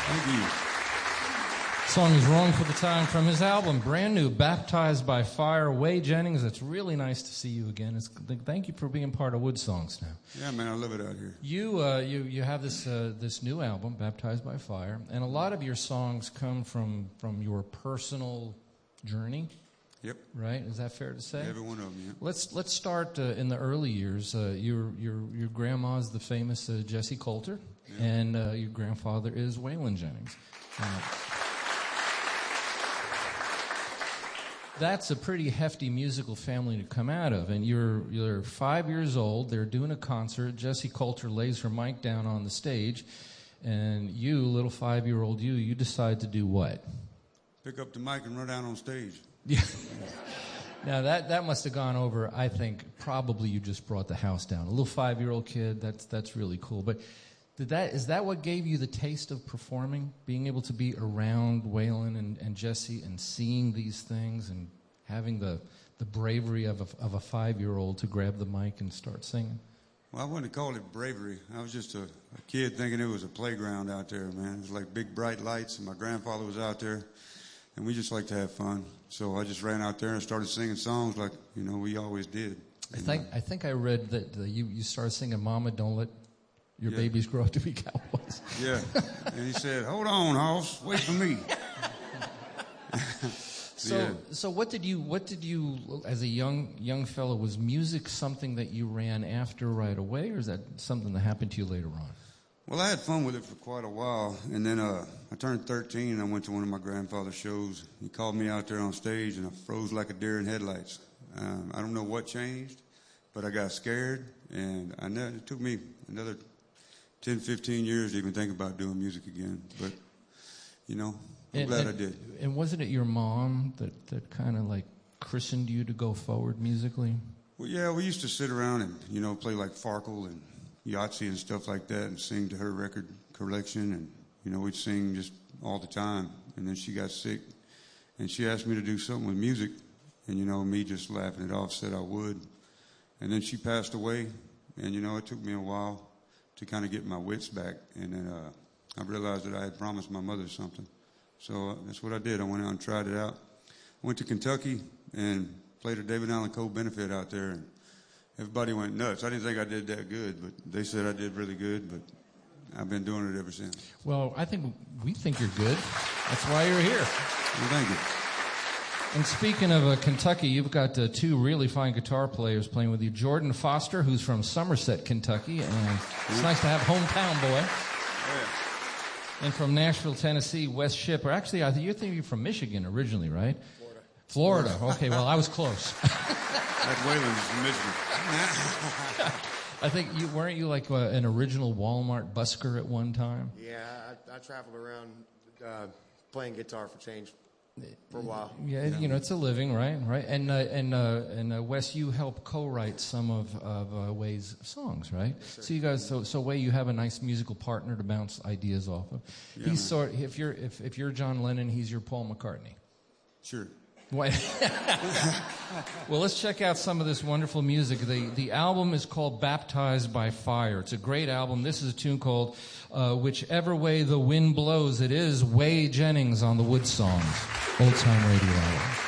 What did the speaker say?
Thank you. Song is Wrong for the Time from his album, brand new, Baptized by Fire. Way Jennings, it's really nice to see you again. Thank you for being part of Wood Songs now. Yeah, man, I love it out here. You have this new album, Baptized by Fire, and a lot of your songs come from your personal journey. Yep. Right? Is that fair to say? Every one of them. Yeah. Let's start in the early years. Your grandma's the famous Jessie Coulter, yeah. And your grandfather is Waylon Jennings. That's a pretty hefty musical family to come out of. And you're 5 years old. They're doing a concert. Jessie Coulter lays her mic down on the stage, and you, little 5-year-old you decide to do what? Pick up the mic and run out on stage. Yeah. Now that must have gone over. I think probably you just brought the house down. A little 5-year-old kid. That's really cool. But is that what gave you the taste of performing? Being able to be around Waylon and Jessie and seeing these things and having the bravery of a 5-year-old to grab the mic and start singing? Well, I wouldn't call it bravery. I was just a kid thinking it was a playground out there, man. It was like big bright lights, and my grandfather was out there, and we just like to have fun. So I just ran out there and started singing songs like we always did. I think I read that you started singing "Mama, Don't Let Your babies grow up to be cowboys." Yeah. And he said, "Hold on, hoss, wait for me." So what did you as a young fellow, was music something that you ran after right away, or is that something that happened to you later on? Well, I had fun with it for quite a while, and then I turned 13 and I went to one of my grandfather's shows. He called me out there on stage and I froze like a deer in headlights. I don't know what changed, but I got scared, and it took me another 10, 15 years to even think about doing music again. But, I'm glad I did. And wasn't it your mom that kind of like christened you to go forward musically? Well, yeah, we used to sit around and, play like Farkle and Yahtzee and stuff like that and sing to her record collection. And, we'd sing just all the time. And then she got sick, and she asked me to do something with music. And, me just laughing it off, said I would. And then she passed away. And, it took me a while to kind of get my wits back. And then I realized that I had promised my mother something. So that's what I did. I went out and tried it out. I went to Kentucky and played a David Allan Coe benefit out there, and everybody went nuts. I didn't think I did that good, but they said I did really good, but I've been doing it ever since. Well, we think you're good. That's why you're here. Well, thank you. And speaking of Kentucky, you've got two really fine guitar players playing with you. Jordan Foster, who's from Somerset, Kentucky, and it's nice to have hometown boy. Yeah. And from Nashville, Tennessee, Wes Shipper. Actually, I think you're from Michigan originally, right? Florida. Okay, well, I was close. That Waylon's from Michigan. I think weren't you like an original Walmart busker at one time? Yeah, I traveled around playing guitar for change for a while. Yeah, it's a living, right? And Wes, you help co-write some of Way's songs, right? Yes, so you guys, so Way, you have a nice musical partner to bounce ideas off of. Yeah, he's if you're John Lennon, he's your Paul McCartney. Sure. Well, let's check out some of this wonderful music. The album is called Baptized by Fire. It's a great album. This is a tune called Whichever Way the Wind Blows. It is Way Jennings on the Wood Songs, Old Time Radio Hour.